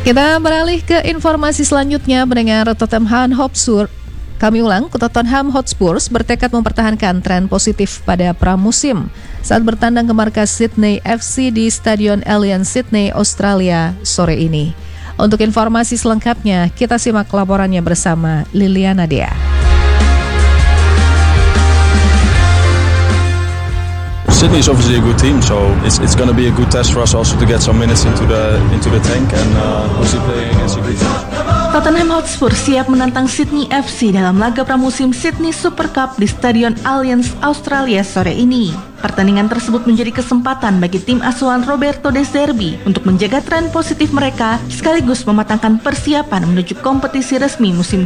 Kita beralih ke informasi selanjutnya mendengar Tottenham Hotspur. Tottenham Hotspur bertekad mempertahankan tren positif pada pramusim saat bertandang ke markas Sydney FC di Stadion Allianz Sydney, Australia sore ini. Untuk informasi selengkapnya, kita simak laporannya bersama Liliana Dea. Sydney is obviously a good team, so it's going to be a good test for us also to get some minutes into the tank and obviously playing against a good team. Tottenham Hotspur siap menantang Sydney FC dalam laga pramusim Sydney Super Cup di Stadion Allianz Australia sore ini. Pertandingan tersebut menjadi kesempatan bagi tim asuhan Roberto De Zerbi untuk menjaga tren positif mereka sekaligus mematangkan persiapan menuju kompetisi resmi musim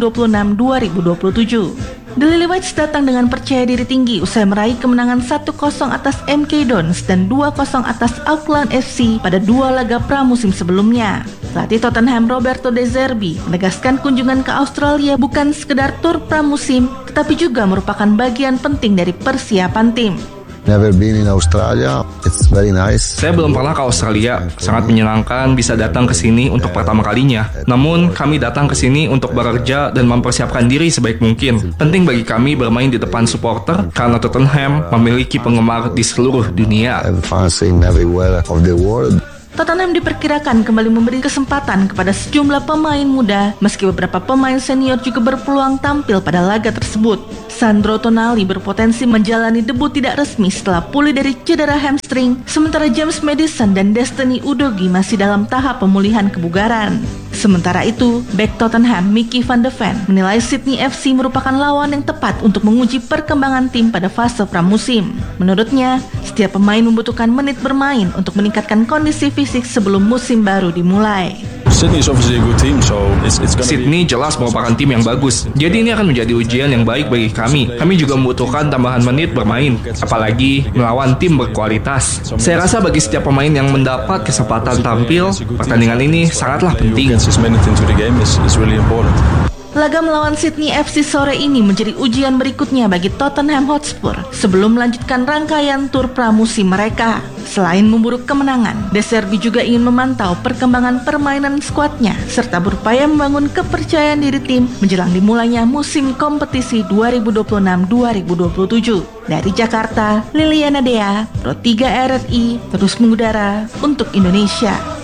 2026-2027. The Lillywhites datang dengan percaya diri tinggi usai meraih kemenangan 1-0 atas MK Dons dan 2-0 atas Auckland FC pada dua laga pramusim sebelumnya. Pelatih Tottenham Roberto De Zerbi menegaskan kunjungan ke Australia bukan sekedar tur pramusim, tetapi juga merupakan bagian penting dari persiapan tim. Never been in Australia. It's very nice. Saya belum pernah ke Australia. Sangat menyenangkan bisa datang ke sini untuk pertama kalinya. Namun, kami datang ke sini untuk bekerja dan mempersiapkan diri sebaik mungkin. Penting bagi kami bermain di depan supporter karena Tottenham memiliki penggemar di seluruh dunia. Fans in everywhere of the world. Tottenham diperkirakan kembali memberi kesempatan kepada sejumlah pemain muda, meski beberapa pemain senior juga berpeluang tampil pada laga tersebut. Sandro Tonali berpotensi menjalani debut tidak resmi setelah pulih dari cedera hamstring, sementara James Maddison dan Destiny Udogie masih dalam tahap pemulihan kebugaran. Sementara itu, bek Tottenham Mickey van de Ven menilai Sydney FC merupakan lawan yang tepat untuk menguji perkembangan tim pada fase pramusim. Menurutnya, setiap pemain membutuhkan menit bermain untuk meningkatkan kondisi fisik sebelum musim baru dimulai. Sydney is obviously a good team, so it's gonna Sydney jelas merupakan tim yang bagus. Jadi ini akan menjadi ujian yang baik bagi kami. Kami juga membutuhkan tambahan menit bermain, apalagi melawan tim berkualitas. Saya rasa bagi setiap pemain yang mendapat kesempatan tampil, pertandingan ini sangatlah penting. Laga melawan Sydney FC sore ini menjadi ujian berikutnya bagi Tottenham Hotspur sebelum melanjutkan rangkaian tur pramusim mereka. Selain memburu kemenangan, De Zerbi juga ingin memantau perkembangan permainan skuadnya serta berupaya membangun kepercayaan diri tim menjelang dimulainya musim kompetisi 2026-2027. Dari Jakarta, Liliana Dea, Pro 3 RRI terus mengudara untuk Indonesia.